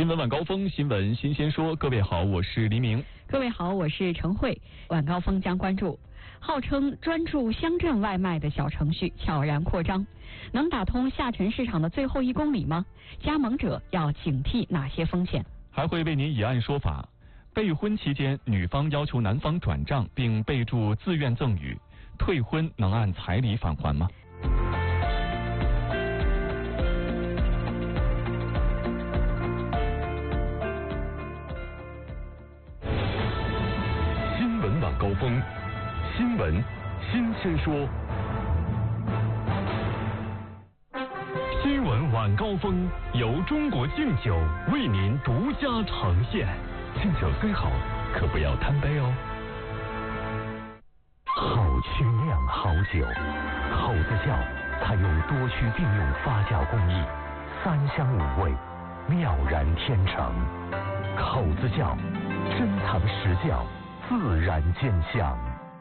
新闻晚高峰，新闻新鲜说。各位好，我是黎明。 各位好，我是陈慧。晚高峰将关注号称专注乡镇外卖的小程序悄然扩张，能打通下沉市场的最后1公里吗？加盟者要警惕哪些风险？ 还会为您以案说法。备婚期间，女方要求男方转账并备注自愿赠与，退婚能按彩礼返还吗？ 新闻晚高峰，新闻新鲜说。新闻晚高峰由中国敬酒为您独家呈现。敬酒虽好，可不要贪杯哦。好曲酿好酒，口子窖采用多区并用发酵工艺，3香5味，妙然天成。口子窖珍藏实窖，自然见香。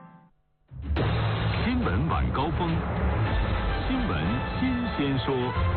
新闻晚高峰，新闻新鲜说。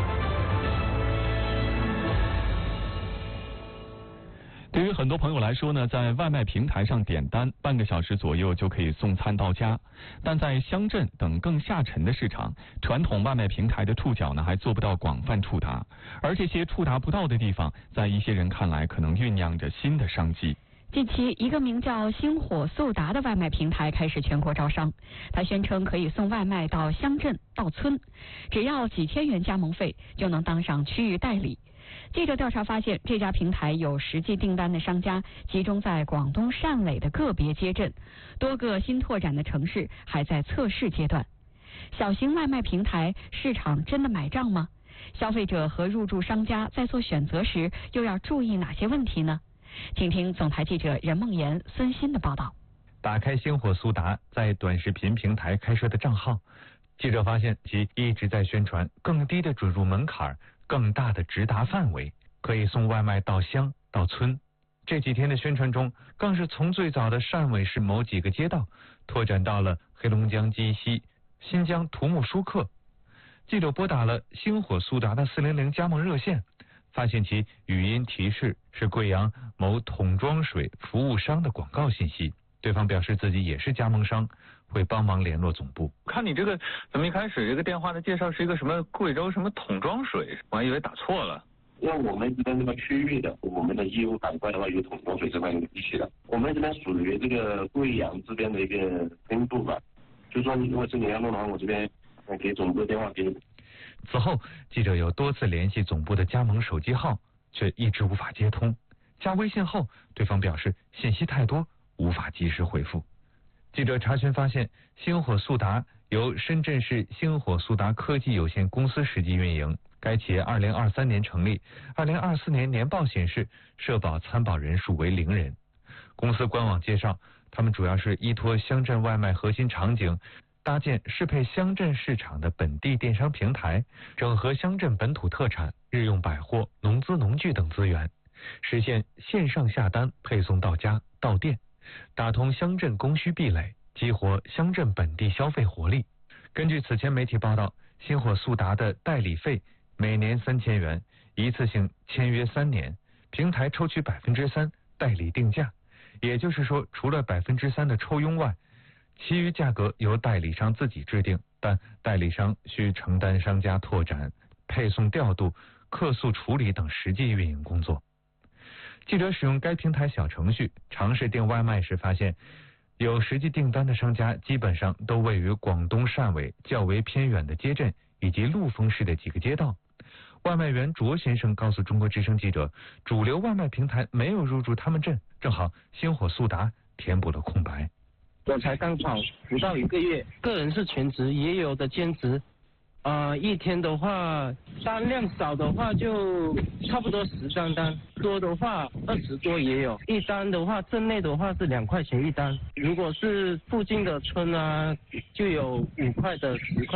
对于很多朋友来说呢，在外卖平台上点单，半个小时左右就可以送餐到家。但在乡镇等更下沉的市场，传统外卖平台的触角呢还做不到广泛触达，而这些触达不到的地方，在一些人看来可能酝酿着新的商机。 近期，一个名叫星火速达的外卖平台开始全国招商。他宣称可以送外卖到乡镇、到村，只要几千元加盟费就能当上区域代理。记者调查发现，这家平台有实际订单的商家集中在广东汕尾的个别街镇，多个新拓展的城市还在测试阶段。小型外卖平台市场真的买账吗？消费者和入驻商家在做选择时又要注意哪些问题呢？请听总台记者任梦妍、孙鑫的报道。 打开星火速达在短视频平台开设的账号，记者发现其一直在宣传更低的准入门槛、更大的直达范围，可以送外卖到乡到村。这几天的宣传中，更是从最早的汕尾市某几个街道，拓展到了黑龙江鸡西、新疆土木舒克。记者拨打了星火速达的400加盟热线，发现其语音提示是贵阳某桶装水服务商的广告信息。对方表示自己也是加盟商，会帮忙联络总部。 看你这个怎么一开始这个电话的介绍是一个什么贵州什么桶装水，我还以为打错了。 因为我们这边这个区域的，我们的业务板块的话有桶装水这块地区的，我们这边属于这个贵阳这边的一个分部吧。就说如果是你要弄的话，我这边给总部的电话给你。 此后，记者有多次联系总部的加盟手机号，却一直无法接通。加微信后，对方表示信息太多，无法及时回复。记者查询发现，星火速达由深圳市星火速达科技有限公司实际运营。该企业2023年成立，2024年年报显示社保参保人数为0人。公司官网介绍，他们主要是依托乡镇外卖核心场景，搭建适配乡镇市场的本地电商平台，整合乡镇本土特产、日用百货、农资农具等资源，实现线上下单配送到家到店，打通乡镇供需壁垒，激活乡镇本地消费活力。根据此前媒体报道，星火速达的代理费每年3000元，一次性签约3年，平台抽取3%代理定价，也就是说，除了3%的抽佣外，其余价格由代理商自己制定，但代理商需承担商家拓展、配送调度、客诉处理等实际运营工作。记者使用该平台小程序尝试订外卖时发现，有实际订单的商家基本上都位于广东汕尾较为偏远的街镇以及陆丰市的几个街道。外卖员卓先生告诉中国之声记者，主流外卖平台没有入驻他们镇，正好星火速达填补了空白。 我才刚好不到1个月，个人是全职，也有的兼职。一天的话，单量少的话就差不多10单，多的话20多也有。一单的话，镇内的话是2块钱一单，如果是附近的村啊，就有5块的10块。